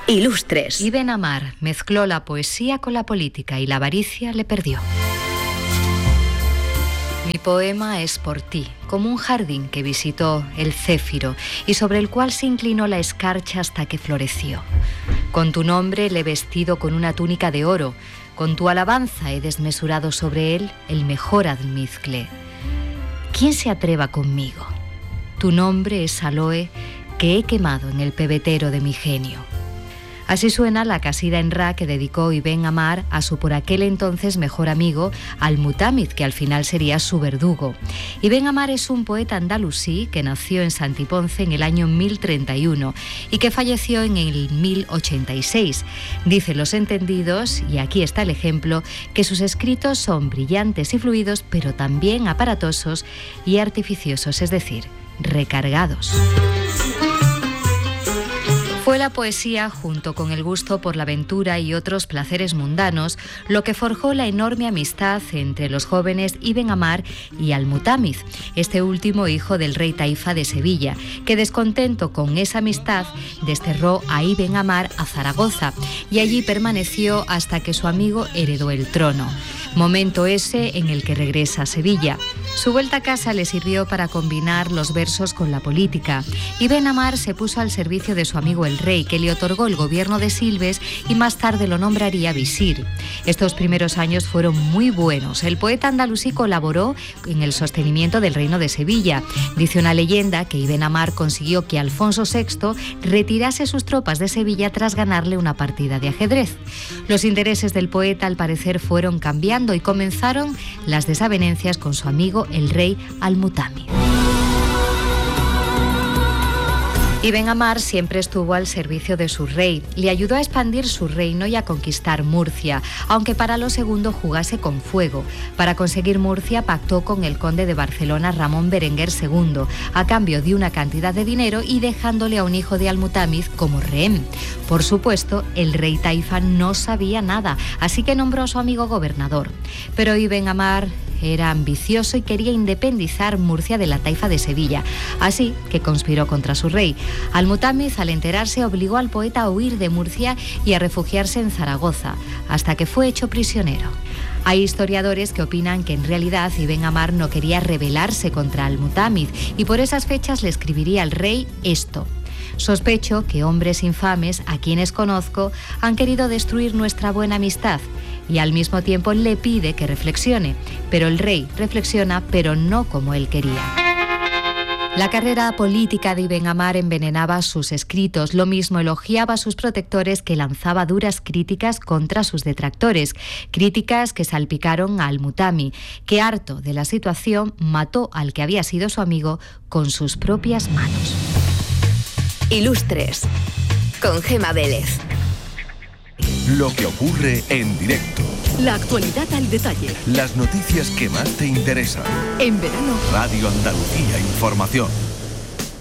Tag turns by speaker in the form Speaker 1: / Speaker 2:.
Speaker 1: Ilustres.
Speaker 2: Ibn Amar mezcló la poesía con la política y la avaricia le perdió. Mi poema es por ti, como un jardín que visitó el céfiro y sobre el cual se inclinó la escarcha hasta que floreció. Con tu nombre le he vestido con una túnica de oro, con tu alabanza he desmesurado sobre él el mejor almizcle. ¿Quién se atreva conmigo? Tu nombre es aloe que he quemado en el pebetero de mi genio. Así suena la casida en Ra que dedicó Ibn Amar a su por aquel entonces mejor amigo, Al-Mutamid, que al final sería su verdugo. Ibn Amar es un poeta andalusí que nació en Santiponce en el año 1031 y que falleció en el 1086. Dicen los entendidos, y aquí está el ejemplo, que sus escritos son brillantes y fluidos, pero también aparatosos y artificiosos, es decir, recargados. Fue la poesía, junto con el gusto por la aventura y otros placeres mundanos, lo que forjó la enorme amistad entre los jóvenes Ibn Amar y Al-Mutamid, este último hijo del rey Taifa de Sevilla, que descontento con esa amistad desterró a Ibn Amar a Zaragoza y allí permaneció hasta que su amigo heredó el trono. Momento ese en el que regresa a Sevilla. Su vuelta a casa le sirvió para combinar los versos con la política. Ibn Amar se puso al servicio de su amigo el rey, que le otorgó el gobierno de Silves y más tarde lo nombraría visir. Estos primeros años fueron muy buenos. El poeta andalusí colaboró en el sostenimiento del reino de Sevilla. Dice una leyenda que Ibn Amar consiguió que Alfonso VI retirase sus tropas de Sevilla tras ganarle una partida de ajedrez. Los intereses del poeta, al parecer, fueron cambiando y comenzaron las desavenencias con su amigo el rey Al-Mutamid. Ibn Amar siempre estuvo al servicio de su rey, le ayudó a expandir su reino y a conquistar Murcia, aunque para lo segundo jugase con fuego. Para conseguir Murcia pactó con el conde de Barcelona Ramón Berenguer II, a cambio de una cantidad de dinero y dejándole a un hijo de Al-Mutamid como rehén. Por supuesto, el rey Taifa no sabía nada, así que nombró a su amigo gobernador. Pero Ibn Amar era ambicioso y quería independizar Murcia de la Taifa de Sevilla, así que conspiró contra su rey. Al-Mutamid, al enterarse, obligó al poeta a huir de Murcia y a refugiarse en Zaragoza, hasta que fue hecho prisionero. Hay historiadores que opinan que en realidad Ibn Amar no quería rebelarse contra Al-Mutamid y por esas fechas le escribiría al rey esto: sospecho que hombres infames, a quienes conozco, han querido destruir nuestra buena amistad, y al mismo tiempo le pide que reflexione, pero el rey reflexiona, pero no como él quería. La carrera política de Ibn Amar envenenaba sus escritos, lo mismo elogiaba a sus protectores que lanzaba duras críticas contra sus detractores, críticas que salpicaron a Al-Mutamid, que harto de la situación mató al que había sido su amigo con sus propias manos.
Speaker 1: Ilustres, con Gema Vélez.
Speaker 3: Lo que ocurre en directo.
Speaker 4: La actualidad al detalle.
Speaker 3: Las noticias que más te interesan.
Speaker 4: En verano.
Speaker 3: Radio Andalucía Información.